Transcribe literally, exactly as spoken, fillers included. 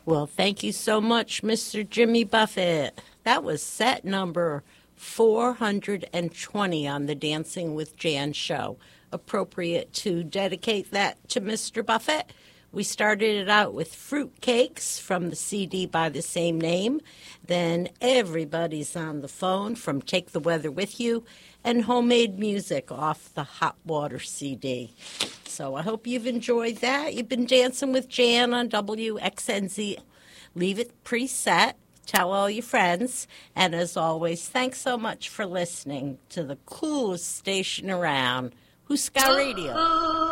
Well, thank you so much, Mister Jimmy Buffett. That was set number four hundred twenty on the Dancing with Jan show. Appropriate to dedicate that to Mister Buffett. We started it out with Fruit Cakes from the C D by the same name. Then Everybody's on the Phone from Take the Weather With You, and Homemade Music off the Hot Water C D. So I hope you've enjoyed that. You've been dancing with Jan on W X N Z. Leave it preset. Tell all your friends. And as always, thanks so much for listening to the coolest station around, Huska Radio.